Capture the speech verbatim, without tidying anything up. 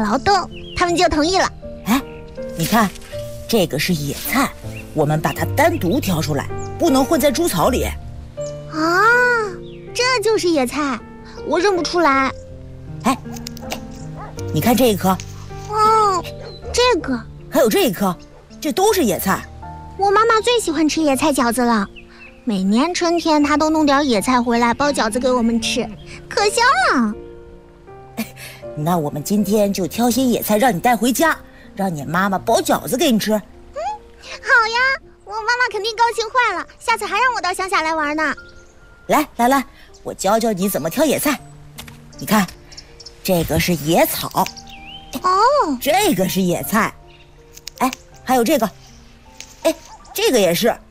劳动，他们就同意了。 哎，你看，这个是野菜，我们把它单独挑出来，不能混在猪草里。 啊，这就是野菜，我认不出来。 哎，你看这一颗， 哦，这个， 还有这一颗，这都是野菜。 我妈妈最喜欢吃野菜饺子了，每年春天她都弄点野菜回来包饺子给我们吃，可香了。 那我们今天就挑些野菜让你带回家，让你妈妈包饺子给你吃。 嗯，好呀，我妈妈肯定高兴坏了，下次还让我到乡下来玩呢。 来来来，我教教你怎么挑野菜。你看，这个是野草， 哦， 这个是野菜，哎，还有这个，哎，这个也是。